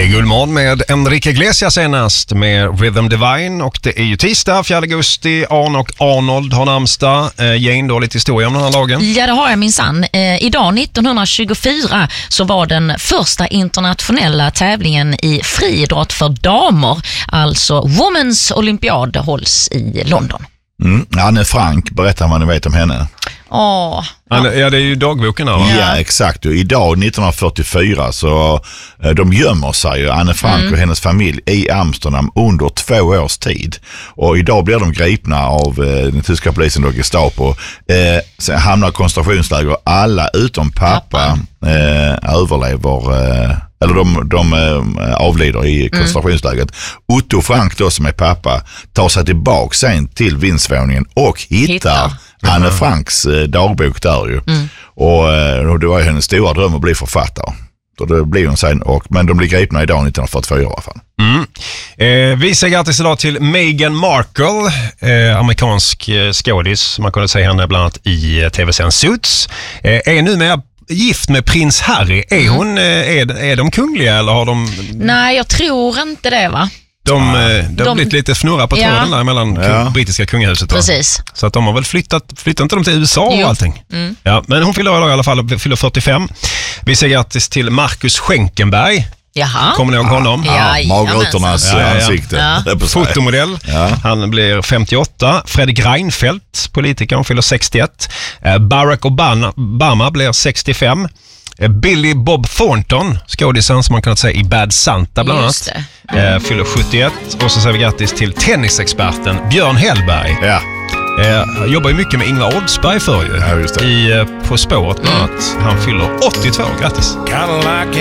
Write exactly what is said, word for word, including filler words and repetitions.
Det är Guldmorgon med Enrique Iglesias senast med Rhythm Divine, och det är ju tisdag, fjärde augusti. Arn och Arnold har namnsdag. Eh, Jane, då lite historia om den här dagen. Ja, det har jag minsann. Eh, idag nittonhundratjugofyra så var den första internationella tävlingen i friidrott för damer, alltså Women's Olympiad, hålls i London. Mm. Anne Frank, berättar vad ni vet om henne. Åh, ja. ja, det är ju dagboken här, va? Ja, ja, exakt. Och idag nittonhundrafyrtiofyra så eh, de gömmer sig ju, Anne Frank mm. och hennes familj, i Amsterdam under två års tid. Och idag blir de gripna av eh, den tyska polisen och Gestapo. Eh, sen hamnar koncentrationsläger. Alla utom pappa eh, överlever, eh, eller de, de eh, avlider i koncentrationslägret. Mm. Otto Frank då, som är pappa, tar sig tillbaka sen till vindsvåningen och hittar, hittar. Anne Franks eh, dagbok där ju. Mm. Och, och det var ju hennes stora dröm att bli författare. Så det blir hon sen, och, men de blir gripna idag nittonhundrafyrtiofyra i alla fall. Mm. Eh, vi säger grattis idag till Meghan Markle, eh, amerikansk eh, skådis. Man kunde säga henne bland annat i eh, tv-serien Suits. Eh, är nu med gift med prins Harry. Är hon eh, är, är de kungliga eller har de... Nej, jag tror inte det, va? De, ah. de har blivit lite fnurra på tråden ja. där mellan ja. brittiska kungahuset. Då. Precis. Så att de har väl flyttat, flyttat inte de till U S A och jo. allting. Mm. Ja, men hon fyller idag i alla fall, fyller fyrtiofem. Vi säger grattis till Marcus Schenkenberg. Jaha. Kommer ni ihåg honom? Ja, ja, magrutornas ja, ja, ja. ansikte. Ja. Fotomodell. Ja. Han blir femtioåtta. Fredrik Reinfeldt, politiker, han fyller sextioett. Barack Obama, Obama blir sextiofem. Billy Bob Thornton, skådisen som man kan säga i Bad Santa bland annat, mm. fyller sjuttioett. Och så säger vi grattis till tennisexperten Björn Hellberg. Ja. Eh, jobbar ju mycket med Ingvar Oldsberg för ju. Ja, just det. I, På spåret bland annat. Han fyller åttiotvå, grattis. Cadillac